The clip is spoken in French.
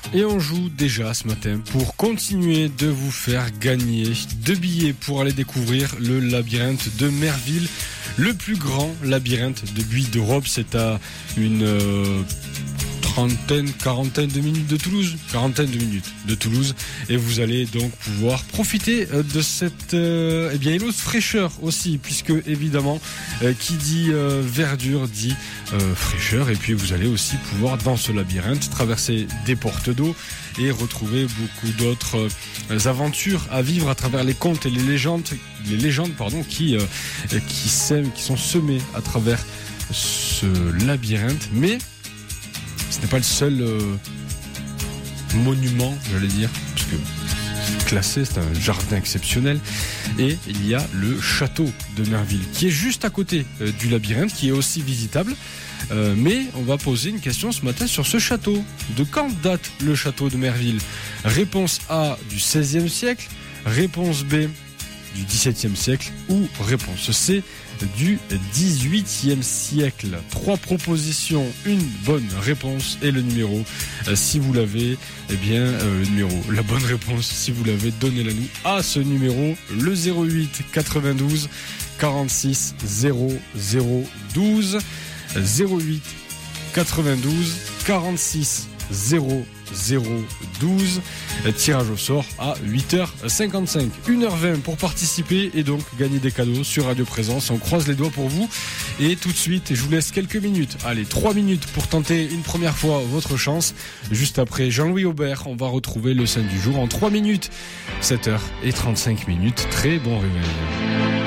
Et on joue déjà ce matin pour continuer de vous faire gagner 2 billets pour aller découvrir le labyrinthe de Merville, le plus grand labyrinthe de buis d'Europe. C'est à une quarantaine de minutes de Toulouse, et vous allez donc pouvoir profiter de cette îlot de fraîcheur aussi, puisque évidemment qui dit verdure dit fraîcheur, et puis vous allez aussi pouvoir dans ce labyrinthe traverser des portes d'eau et retrouver beaucoup d'autres aventures à vivre à travers les contes et les légendes qui sont semées à travers ce labyrinthe. Mais ce n'est pas le seul monument, j'allais dire, parce que c'est classé, c'est un jardin exceptionnel. Et il y a le château de Merville, qui est juste à côté du labyrinthe, qui est aussi visitable. Mais on va poser une question ce matin sur ce château. De quand date le château de Merville ? Réponse A, du XVIe siècle. Réponse B, du XVIIe siècle. Ou réponse C, du XVIIIe siècle. 3 propositions, une bonne réponse et le numéro. Si vous l'avez, la bonne réponse, si vous l'avez, donnez-la nous à ce numéro, le 08 92 46 00 12. 08 92 46 00 12. Tirage au sort à 8h55. 1h20 pour participer et donc gagner des cadeaux sur Radio Présence. On croise les doigts pour vous. Et tout de suite, je vous laisse quelques minutes. Allez, 3 minutes pour tenter une première fois votre chance. Juste après Jean-Louis Aubert, on va retrouver le scène du jour en 3 minutes. 7h35. Très bon réveil.